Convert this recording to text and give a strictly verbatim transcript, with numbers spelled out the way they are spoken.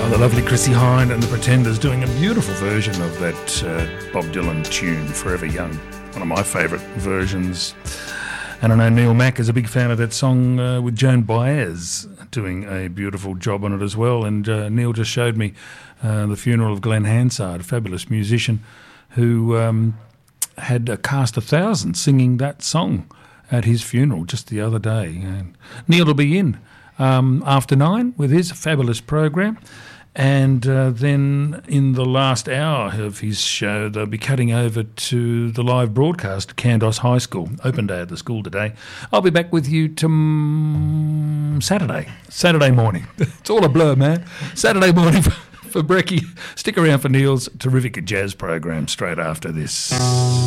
The lovely Chrissie Hynde and the Pretenders doing a beautiful version of that uh, Bob Dylan tune, Forever Young, one of my favourite versions. And I know Neil Mack is a big fan of that song uh, with Joan Baez doing a beautiful job on it as well. And uh, Neil just showed me uh, the funeral of Glenn Hansard, a fabulous musician who um, had a cast of thousands singing that song at his funeral just the other day. And Neil will be in um, after nine with his fabulous program. And uh, then in the last hour of his show, they'll be cutting over to the live broadcast at Kandos High School. Open day at the school today. I'll be back with you tom- Saturday. Saturday morning. It's all a blur, man. Saturday morning for, for Brecky. Stick around for Neil's terrific jazz program straight after this.